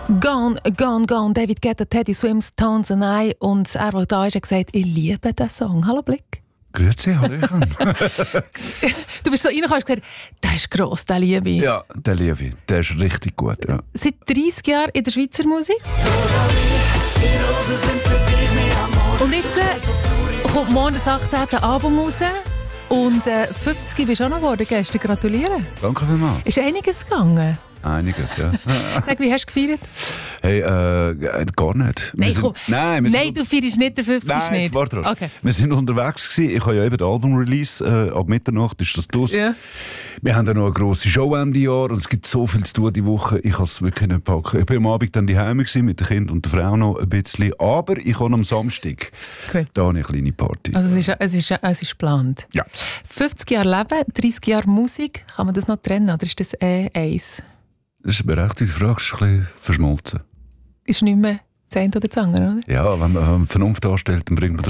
Gone, Gone, Gone, David Guetta, Teddy Swims, Tones and I. Und er, der da ist, hat gesagt, ich liebe diesen Song. Hallo Blick. Grüezi, Hallöchen. Du bist so reingekommen und gesagt, der ist gross, den liebe ich. Ja, den liebe ich. Der ist richtig gut. Ja. Seit 30 Jahren in der Schweizer Musik. Und jetzt kommt morgen das 18. Album raus. Und 50 bist du auch noch geworden gestern. Gratuliere. Danke vielmals. Ist einiges gegangen? Einiges, ja. Sag, wie hast du gefeiert? Hey, gar nicht. Nein, komm. Nein, Du feierst nicht den 50. Nein, nicht. warte. Okay. Wir sind unterwegs gewesen. Ich habe ja eben den Album-Release. Ab Mitternacht ist das los. Ja. Wir haben ja noch eine grosse Show Ende Jahr und es gibt so viel zu tun die Woche. Ich kann es wirklich nicht packen. Ich bin am Abend dann daheim gewesen, mit dem Kind und der Frau noch ein bisschen. Aber ich habe am Samstag da eine kleine Party. Also es ist geplant. Ja. 50 Jahre Leben, 30 Jahre Musik. Kann man das noch trennen oder ist das eins? Das ist eine berechtigte Frage. Das ist ein bisschen verschmolzen. Ist nicht mehr das eine oder das andere, oder? Ja, wenn man Vernunft anstellt, dann bringt man das